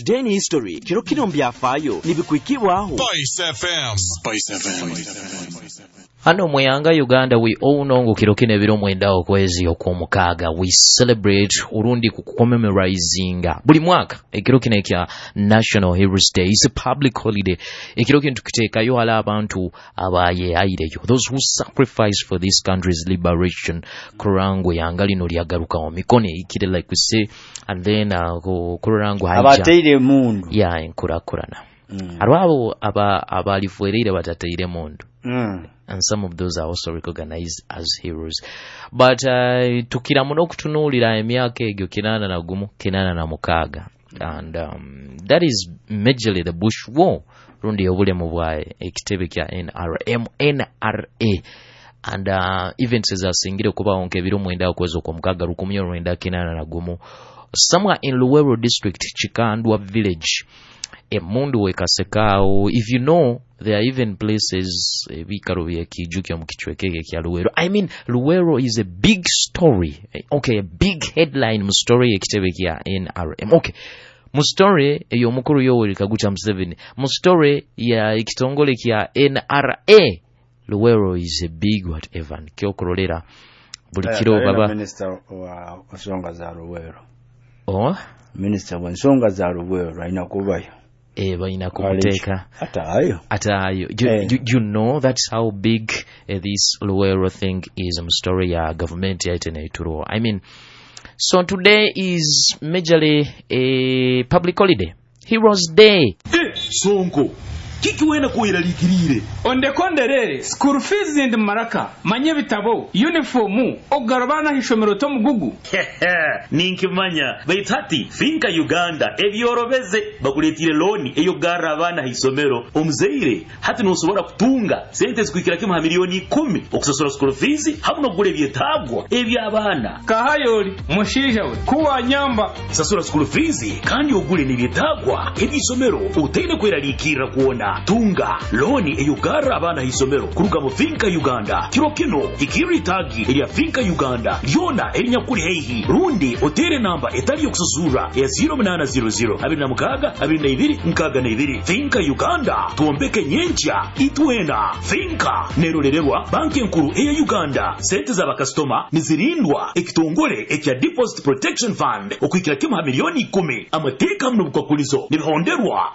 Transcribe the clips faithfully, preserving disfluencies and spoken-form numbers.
Today in history, kiro kino mbyafaayo nibikwikibwaho. Spice F M. Spice F M. Hano mweyanga Uganda we all know kiro kino ebiro mwenda okwezi okwomukaaga we celebrate urundi kucommemorizing buli mwaka ekiro kino ekya National Heroes Day. It's a public holiday. Ekiro kino tukiteekayo ala abantu abaye aireyo, those who sacrificed for this country's liberation. Kurangwe yanga lino lyagaruka omikono ikire like we say, and then uh, kurangwe haija abateire mundu ya enkurakurana mm. Arwabo aba abalifuerire batateire mundu mm. And some of those are also recognized as heroes. But uh, tukira muno kutunulira emyaka egyo kinana na gumu kinana na mukaga, and um, that is majorly the Bush War rundi obulemu bwae ekitebe kya N R M N R A. And uh, events ezasingire kuba onke ebiro mwenda okwezo kwa mukaga rukumyo mwenda kinana na gumu somewhere in Luwero district, Chikandwa village, emundu wekasekao. If you know, there are even places bikaro bya kijuki mukichwekeke kya Luwero. I mean, Luwero is a big story. Okay, a big headline mu story ekitebe kya N R M. Okay, mu story eyo mukuru Yoweri Kaguta Museveni, mu story ya ekitongole kya N R A, Luwero is a big whatever. Kyokorolera buli kiro baba minister wa nsonga za Luwero. Oh, minister wa nsonga za Luwero aina kubayo. Eh, baina kumuteka ata ayo ata ayo. You, eh. you, you know that's how big uh, this Luwero thing is. Um, story ya government ya itene ituro. I mean, so today is majorly a public holiday, Heroes Day. Eh, Sonko kiki wena kuira likirire onde konderere school fees and maraka manye bitabo uniform ogarabana hishomero to mugugu ninkimanya baitati finka Uganda ebyorobeze bakuletire loan eyo garabana hisomero omzeire hati no sobora kutunga sente zikwikira kima milioni kumi okusasura school fees habuno gule byetagwa ebyabana kahayoli mushija we kuwa nyamba sasura school fees kandi ogule ni byetagwa ebisomero utende kwera likira kuona tunga loni eyugara abana hisomero kuruga mu finka Uganda kiro kino ikiri tagi eri finka Uganda yona erinya kuri heihi rundi otere namba etali yokusuzura ya zero nine zero zero abiri na mukaga abiri na ibiri mukaga na ibiri finka Uganda tuombeke nyencha itwena finka nerorerwa banki nkuru eya Uganda sente za bakastoma nizirindwa ekitongole ekya Deposit Protection Fund okwikira kima milioni kumi amateka mno bukakulizo nibihonderwa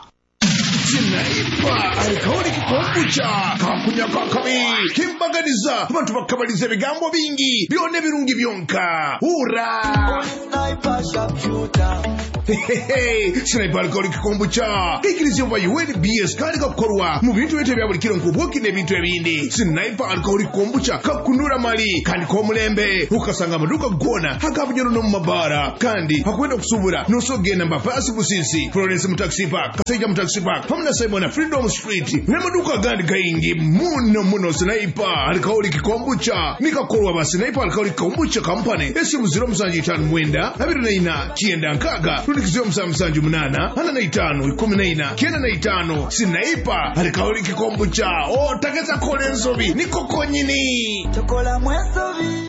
Sinaipa alikoni kikombucha kakunya kakabi kimbaganiza abantu bakabaliza bigambo bingi byone birungi byonka ura Sinaipa sharpshooter Sinaipa alikoni kikombucha ikirizi yomba U N B S kandi kakorwa mu bintu bete bya buli kiro nkubuki ne bintu ebindi. Sinaipa alikoni kikombucha kakunura mali kandi ko mulembe ukasanga maduka gona hakabunyoro no mabara kandi hakwenda kusubura no sogena mbapasi busisi Florence mu taxi park kaseja mu taxi park hamna Simon Freedom Street nemaduka gandi kaingi muno muno. Sinaipa alikoli kikombucha nikakorwa ba Sinaipa alikoli kikombucha company esimu zero musanji tano mwenda abiri na ina kienda nkaga rudikizio msamsanju munana hana na itano kumi na ina kienda na itano. Sinaipa alikoli kikombucha o takeza kole nsobi nikoko nyini chokola mwesobi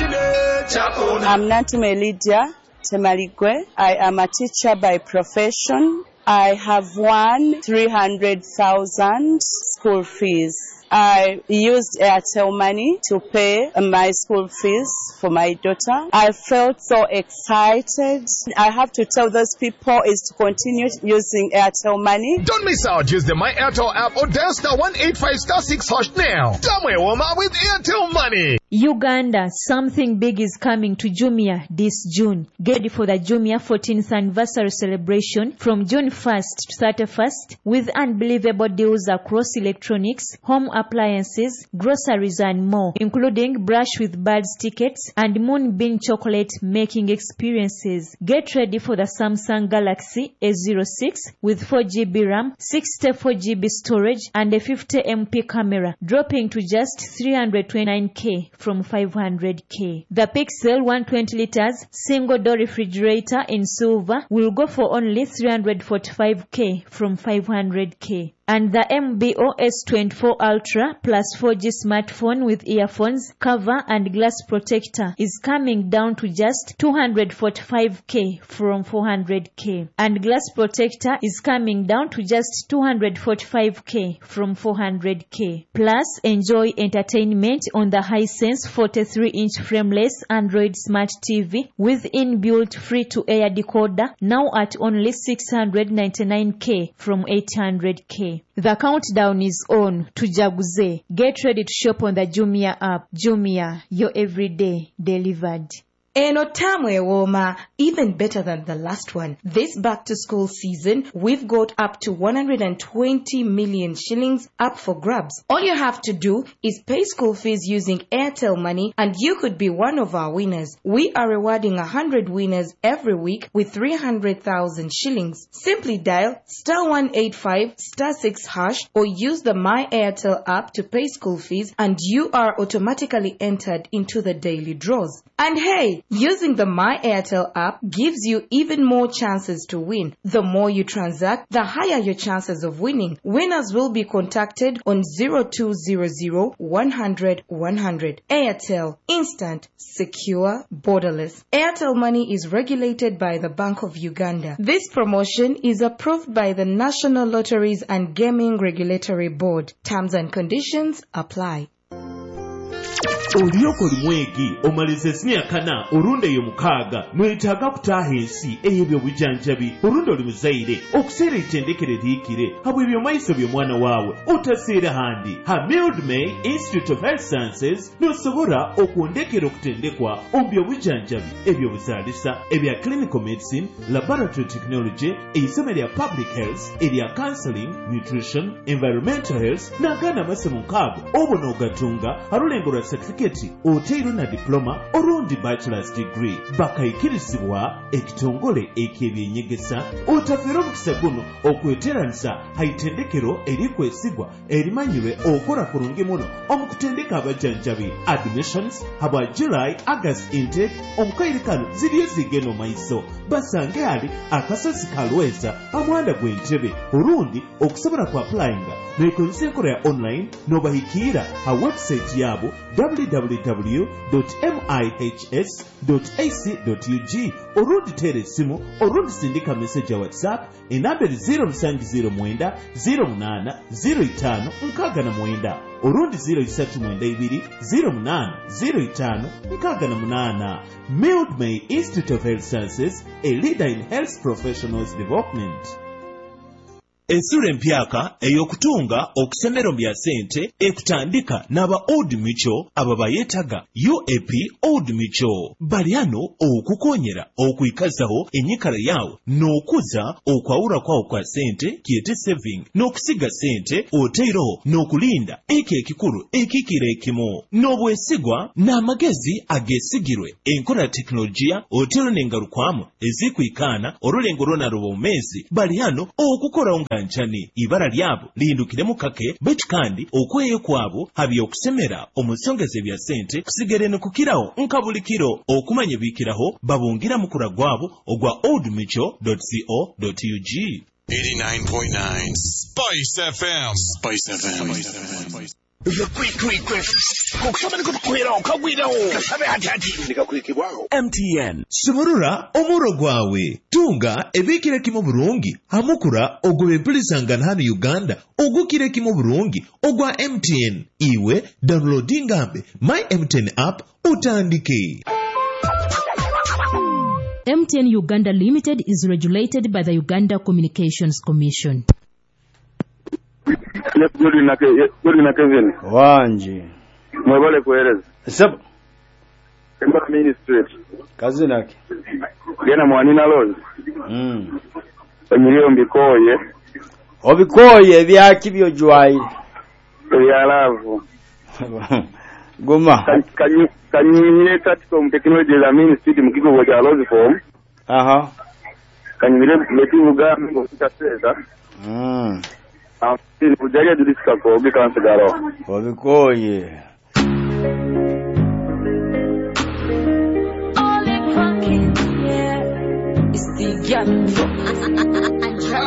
I'm Natume Lydia Temaligwe. I am a teacher by profession. I have won three hundred thousand school fees. I used Airtel money to pay my school fees for my daughter. I felt so excited. I have to tell those people is to continue using Airtel money. Don't miss out. Use the My Airtel app or dial star one eight five star six hash now. Damwe woma with Airtel money. Uganda, something big is coming to Jumia this June. Get ready for the Jumia fourteenth anniversary celebration from June first to thirty-first with unbelievable deals across electronics, home appliances, groceries and more, including Brush with Birds tickets and Moonbeam chocolate making experiences. Get ready for the Samsung Galaxy A zero six with four gigabytes RAM, sixty-four gigabytes storage and a fifty megapixel camera, dropping to just three hundred twenty-nine thousand from five hundred thousand. The Pixel one hundred twenty liters single door refrigerator in silver will go for only three hundred forty-five thousand from five hundred thousand. And the M B O S twenty-four Ultra plus four G smartphone with earphones, cover and glass protector is coming down to just two hundred forty-five thousand from four hundred thousand. And glass protector is coming down to just two hundred forty-five thousand from four hundred thousand. Plus, enjoy entertainment on the Hisense forty-three inch frameless Android Smart T V with inbuilt free-to-air decoder, now at only six hundred ninety-nine thousand from eight hundred thousand. The countdown is on to Jaguze. Get ready to shop on the Jumia app. Jumia, your everyday delivered. Eno tamwe woma, even better than the last one. This back to school season, we've got up to one hundred twenty million shillings up for grabs. All you have to do is pay school fees using Airtel Money and you could be one of our winners. We are rewarding one hundred winners every week with three hundred thousand shillings. Simply dial star one eight five star six hash or use the My Airtel app to pay school fees and you are automatically entered into the daily draws. And hey, using the My Airtel app gives you even more chances to win. The more you transact, the higher your chances of winning. Winners will be contacted on zero two zero zero one hundred one hundred. Airtel, instant, secure, borderless. Airtel Money is regulated by the Bank of Uganda. This promotion is approved by the National Lotteries and Gaming Regulatory Board. Terms and conditions apply. Oliyoko limwegi omalize siniya kana orunde yo mukaaga mwetaaga kutaaha ensi ey'ebyobujanjabi orunde oli muzaire okuseera ettendekero liikire habwe ebyomaiso by'omwana waawe otaseera handi ha Mildmay Institute of Health Sciences n'osobola okwondekera okutendekwa omu byobujanjabi ebyobuzaalisa ebya clinical medicine, laboratory technology, eisomo lya public health, erya counseling, nutrition, environmental health n'agaana amasomo nkaago oba n'ogatunga alulengo lwa certificate oteero na diploma orundi bachelor's degree bakayikirizibwa ekitongole eky'ebyenyegesa otafera omukisa guno okweteranisa haitendekero erikwesigwa erimanyirwe okola kurungi muno omukutendeka abajanjabi admissions habwa July August intake omukaire kano ziriyo zigeno maiso basange ali akasozi kalweza amwanda gw'entebe orundi okusobola ku applyinga nekozesa enkola ya online n'obahikira ha website yabo w w w dot mihs dot a c dot u g orundi tere simu orundi sindika message ya WhatsApp enamberi zero seven zero nine zero eight zero five nkaaga na mwenda orundi zero three nine two zero eight zero five nkaaga na munana. Mildmay Institute of Health Sciences, a leader in health professionals development. Ensura empyaka ey'okutunga okusemero bya sente ekutandika n'aba Old Mutual aba bayetaga U A P Old Mutual bali ano okukonyera okuyikazaho enyikala yawo n'okuza okwawula kwawo kwa sente kiyete saving n'okusiga sente oteeroho n'okulinda eko ekikulu ekikira ekimu n'obwesigwa n'amagezi ageesigirwe enkola teknologiya oteero n'engalukwamu ezikwikaana olulengo lwonalo bwomezi bali ano okukola nga nchani ibara lyabo lihindukiremu kake bechi kandi okweye kwabo habi okusemera omusongeze bya sente kusigere no kukiraho nkabulikiro okumanye bikiraho babungira mukura gwabo ogwa old mutual dot co dot u g. eighty-nine point nine Spice F M. Spice F M. M T N Sumurura omuro gwawe tunga ebikire kimo burungi hamukura ogwe empulisangana hano Uganda ogukire kimo burungi ogwa M T N iwe downloading ambe My M T N app utandike. M T N Uganda Limited is regulated by the Uganda Communications Commission. Yuri na Yuri na Kevin wanje mwebale kueleza sab kemba ministry kazi nake gena mwanina lozi mm emilio mbikoye obikoye byaki byo jwayi ya lavu goma kanyi kanyi tatko technology la ministry mkigo wa lozi form aha kanyi metivu gami ngo tutaseza mm After Bujaria do this kako because garo. Obikoye. All it fucking yeah. It's the gap.